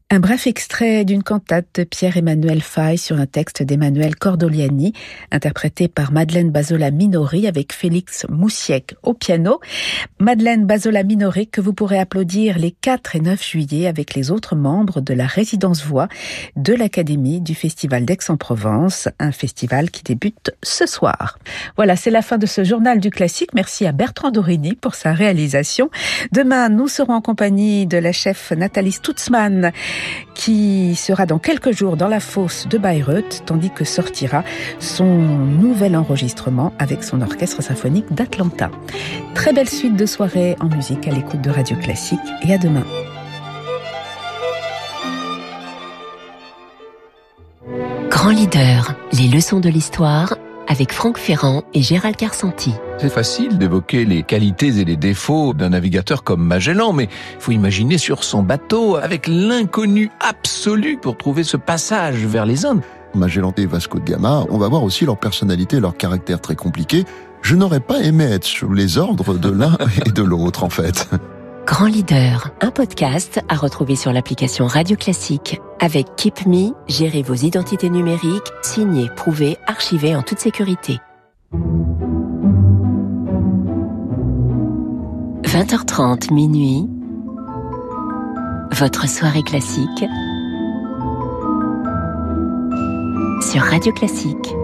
Un bref extrait d'une cantate de Pierre-Emmanuel Faye sur un texte d'Emmanuel Cordoliani, interprété par Madeleine Basola-Minori avec Félix Moussiek au piano. Madeleine Basola-Minori que vous pourrez applaudir les 4 et 9 juillet avec les autres membres de la résidence voix de l'Académie du Festival d'Aix-en-Provence, un festival qui débute ce soir. Voilà, c'est la fin de ce journal du classique. Merci à Bertrand Dorini pour sa réalisation. Demain, nous serons en compagnie de la chef Nathalie Stutzmann, qui sera dans quelques jours dans la fosse de Bayreuth, tandis que sortira son nouvel enregistrement avec son orchestre symphonique d'Atlanta. Très belle suite de soirée en musique à l'écoute de Radio Classique et à demain. Grand leader, les leçons de l'histoire avec Franck Ferrand et Gérald Carsanti. C'est facile d'évoquer les qualités et les défauts d'un navigateur comme Magellan, mais il faut imaginer sur son bateau avec l'inconnu absolu pour trouver ce passage vers les Indes. Magellan et Vasco de Gama, on va voir aussi leur personnalité, leur caractère très compliqué. Je n'aurais pas aimé être sous les ordres de l'un et de l'autre, en fait. Grand leader, un podcast à retrouver sur l'application Radio Classique. Avec Keep Me, gérez vos identités numériques, signez, prouvez, archivez en toute sécurité. 20h30, minuit, votre soirée classique sur Radio Classique.